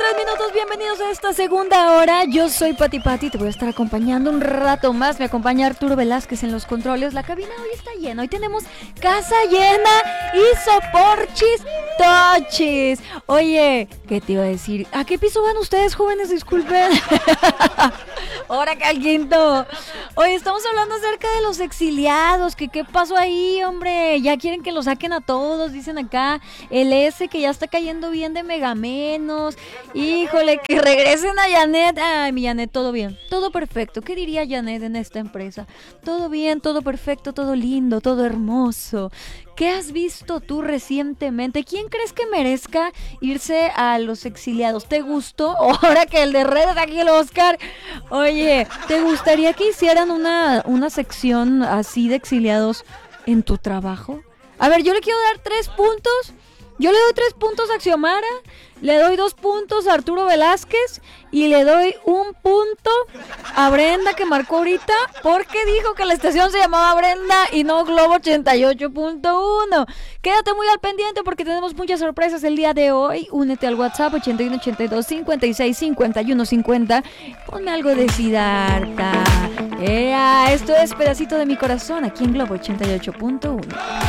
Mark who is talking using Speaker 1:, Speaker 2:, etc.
Speaker 1: 3 minutos, bienvenidos a esta segunda hora. Yo soy Pati, te voy a estar acompañando un rato más. Me acompaña Arturo Velázquez en los controles. La cabina hoy está llena, hoy tenemos casa llena y soporchis tochis. Oye, ¿qué te iba a decir? ¿A qué piso van ustedes, jóvenes? Disculpen. Ahora que al quinto. Oye, estamos hablando acerca de los exiliados. ¿Qué pasó ahí, hombre? Ya quieren que lo saquen a todos, dicen acá. El S que ya está cayendo bien de Megamenos. Híjole, que regresen a Janet. Ay, mi Janet, todo bien, todo perfecto. ¿Qué diría Janet en esta empresa? Todo bien, todo perfecto, todo lindo, todo hermoso. ¿Qué has visto tú recientemente? ¿Quién crees que merezca irse a los exiliados? ¿Te gustó? Ahora que el de redes aquí el Oscar. Oye, ¿te gustaría que hicieran una sección así de exiliados en tu trabajo? A ver, yo le quiero dar 3 puntos. Yo le doy 3 puntos a Xiomara, le doy 2 puntos a Arturo Velázquez y le doy 1 punto a Brenda, que marcó ahorita porque dijo que la estación se llamaba Brenda y no Globo 88.1. Quédate muy al pendiente porque tenemos muchas sorpresas el día de hoy. Únete al WhatsApp 81 82 56 51 50. Ponme algo de Siddhartha. Esto es Pedacito de mi corazón aquí en Globo 88.1.